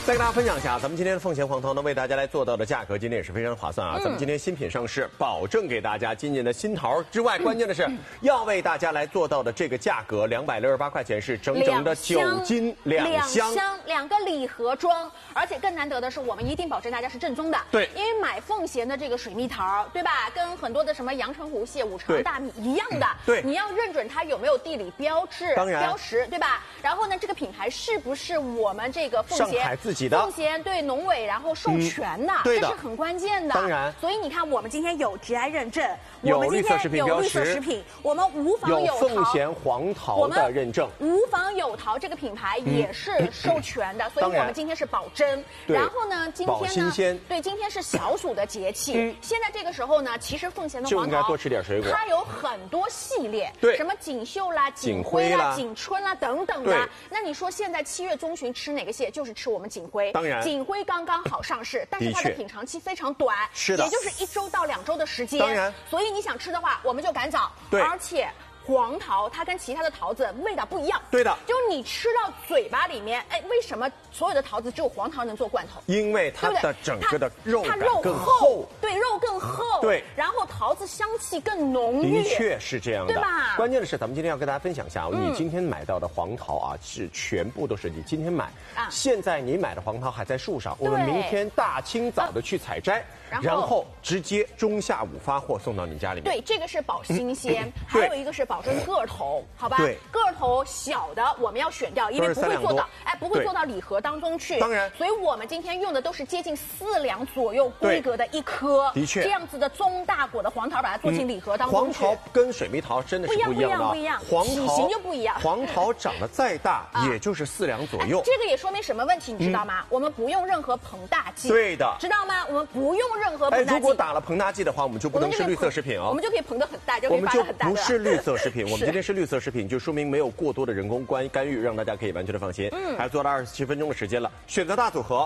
再跟大家分享一下，咱们今天的凤贤黄桃呢，为大家来做到的价格，今天也是非常划算啊。咱们今天新品上市，保证给大家今年的新桃之外，关键的是要为大家来做到的这个价格，268块钱是整整的9斤2箱 ，2个礼盒装，而且更难得的是，我们一定保证大家是正宗的。 对， 因为买凤贤的这个水蜜桃，对吧？跟很多的什么阳澄湖蟹、五常大米一样的， 对， 你要认准它有没有地理标志、 当然标识，对吧？然后呢，这个品牌是不是我们这个凤贤上海自己的？ 凤贤对农委然后授权的， 对的， 这是很关键的。 当然， 所以你看，我们今天有 GI 认证， 有我们今天有绿色食品，我们无妨有桃， 凤贤黄桃的认证， 无妨有桃这个品牌也是授权的，所以我们今天是保真。然后呢，今天呢，对，今天是小暑的节气，现在这个时候呢，其实凤贤的黄桃就应该多吃点水果， 它有很多系列， 对， 什么锦绣啦、锦辉啦、锦春啦等等的。那你说现在7月中旬吃哪个蟹？就是吃我们锦辉。 当然， 锦辉刚刚好上市，但是它的品尝期非常短， 是的， 也就是1周到2周的时间。 当然， 所以你想吃的话，我们就赶早。 对， 而且黄桃它跟其他的桃子味道不一样。 对的， 就是你吃到嘴巴里面，哎，为什么所有的桃子只有黄桃能做罐头？ 因为它的整个的肉感更厚，对，肉更厚， 对， 然后桃子香气更浓郁， 的确是这样的， 对吧？ 关键的是，咱们今天要跟大家分享一下，你今天买到的黄桃啊，是全部都是你今天买，现在你买的黄桃还在树上，我们明天大清早的去采摘，然后直接中下午发货送到你家里面。 对，这个是保新鲜，还有一个是保证个头，好吧？ 对， 个头小的我们要选掉，因为不会做到，不会做到礼盒当中去。 当然， 所以我们今天用的都是接近4两左右规格的一颗， 的确， 这样子的中大果的黄桃，把它做进礼盒当中去。 黄桃跟水蜜桃真的是不一样的， 不一样， 黄体型就不一样。 黄桃长得再大，也就是4两左右。 这个也说明什么问题，你知道吗？我们不用任何膨大剂。 对的， 知道吗？我们不用任何膨大剂。 如果打了膨大剂的话，我们就不能是绿色食品哦。 我们就可以膨得很大，就可以发得很大。 我们就不是绿色食品，我们今天是绿色食品，就说明没有过多的人工干预，让大家可以完全的放心。还做了27分钟的时间了，选择大组合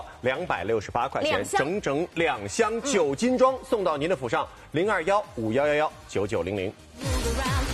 268块钱，整整2箱9斤装送到您的府上，02151119900。